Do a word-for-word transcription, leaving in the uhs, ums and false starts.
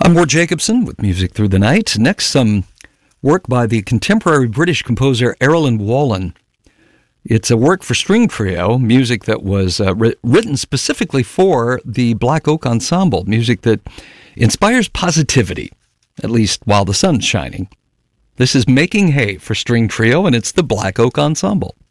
I'm Ward Jacobson with Music Through the Night. Next, some work by the contemporary British composer Erilyn Wallen. It's a work for string trio, music that was uh, ri- written specifically for the Black Oak Ensemble, music that inspires positivity, at least while the sun's shining. This is Making Hay for string trio, and it's the Black Oak Ensemble.